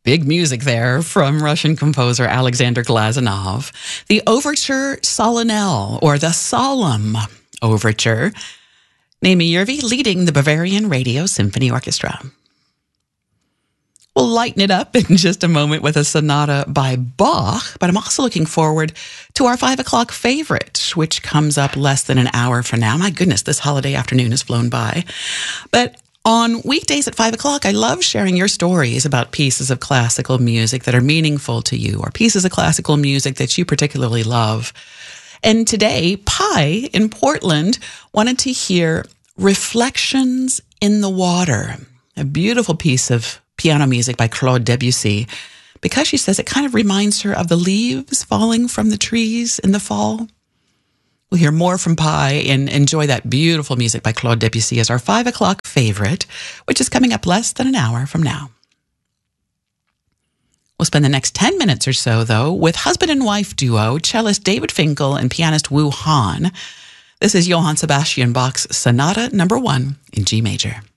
Big music there from Russian composer Alexander Glazunov. The Overture Solennelle, or the Solemn Overture. Naomi Yervi leading the Bavarian Radio Symphony Orchestra. We'll lighten it up in just a moment with a sonata by Bach, but I'm also looking forward to our 5 o'clock favorite, which comes up less than an hour from now. My goodness, this holiday afternoon has flown by. But on weekdays at 5 o'clock, I love sharing your stories about pieces of classical music that are meaningful to you, or pieces of classical music that you particularly love. And today, Pi in Portland wanted to hear Reflections in the Water, a beautiful piece of piano music by Claude Debussy, because she says it kind of reminds her of the leaves falling from the trees in the fall. We'll hear more from Pi and enjoy that beautiful music by Claude Debussy as our 5 o'clock favorite, which is coming up less than an hour from now. We'll spend the next 10 minutes or so, though, with husband and wife duo, cellist David Finkel and pianist Wu Han. This is Johann Sebastian Bach's Sonata No. 1 in G major.